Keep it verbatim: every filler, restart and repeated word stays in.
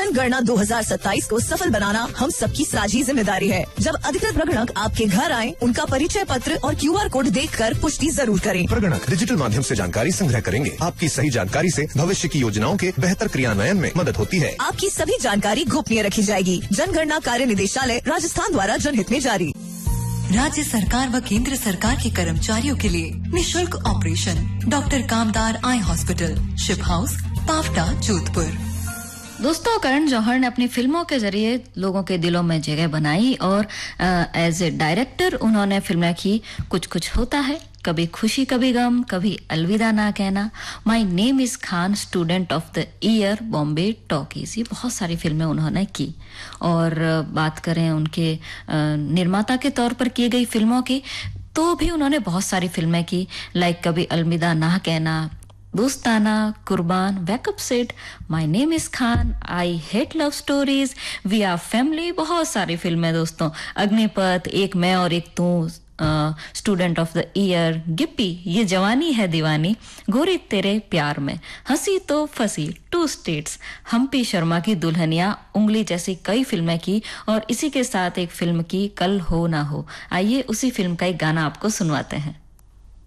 जनगणना दो हज़ार सत्ताईस को सफल बनाना हम सबकी साझी जिम्मेदारी है। जब अधिकृत प्रगणक आपके घर आए, उनका परिचय पत्र और क्यू आर कोड देखकर पुष्टि जरूर करें। प्रगणक डिजिटल माध्यम से जानकारी संग्रह करेंगे। आपकी सही जानकारी से भविष्य की योजनाओं के बेहतर क्रियान्वयन में मदद होती है। आपकी सभी जानकारी गोपनीय रखी जाएगी। जनगणना कार्य निदेशालय राजस्थान द्वारा जनहित में जारी। राज्य सरकार व केंद्र सरकार के कर्मचारियों के लिए निशुल्क ऑपरेशन डॉक्टर कामदार eye hospital, ship house, Pawta, Jodhpur. दोस्तों, करण जौहर ने अपनी फिल्मों के जरिए लोगों के दिलों में जगह बनाई और एज ए डायरेक्टर उन्होंने फिल्में की कुछ कुछ होता है, कभी खुशी कभी गम, कभी अलविदा ना कहना, my name is Khan, student of the year, Bombay talkies, ये बहुत सारी फिल्में उन्होंने की। और बात करें उनके निर्माता के तौर पर की गई फिल्मों की, तो भी उन्होंने बहुत सारी फिल्में की, लाइक कभी अलविदा ना कहना, दोस्ताना, कुर्बान, wake up set, my name is Khan, I hate love stories, we are family, बहुत सारी फिल्में दोस्तों, अग्निपथ, एक मैं और एक तू, student of the year, Gippy, ये जवानी है दीवानी, गोरी तेरे प्यार में, हंसी तो फंसी, टू स्टेट्स, हम्पी शर्मा की दुल्हनिया, उंगली जैसी कई फिल्में की और इसी के साथ एक फिल्म की, कल हो ना हो। आइए उसी फिल्म का एक गाना आपको सुनवाते हैं।